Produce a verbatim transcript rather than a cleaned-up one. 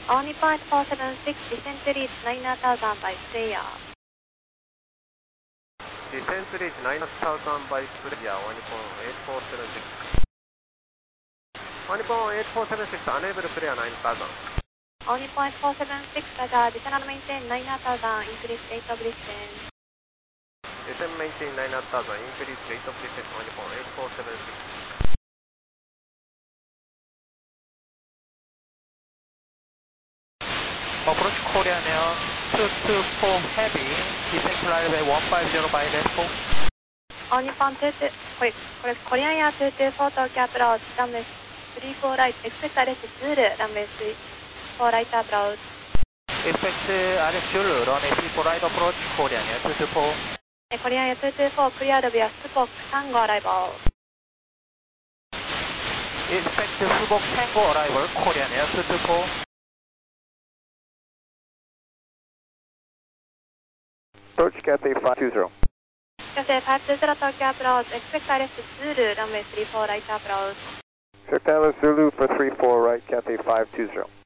All Nippon eight four seven six, descent to reach nine thousand by Slayer. Descent to reach nine thousand by Slayer, All Nippon eight four seven six. All Nippon eight four seven six, unable to clear nine thousand. All Nippon eight four seven six, Roger, descend and maintain nine thousand, increase rate of descent. Descend maintain nine thousand, increase rate of descent, All Nippon eight four seven six. Approach Korean Air two two four Heavy, descent flight level one five zero by left four. All Nippon two two, correct, Korean Air two two four Tokyo approach, runway three four right, expect R S Zulu, runway three four right approach. Expect R S Zulu, runway three four right approach, Korean Air two two four. Korean Air two two four, cleared via Spock Tango arrival. Expect Spock Tango arrival, Korean Air two two four. Approach Cathay five two zero. Cathay five two zero Tokyo approach, expect R S Zulu, runway three four right approach. Expect Alice Zulu for three four right, Cathay five two zero.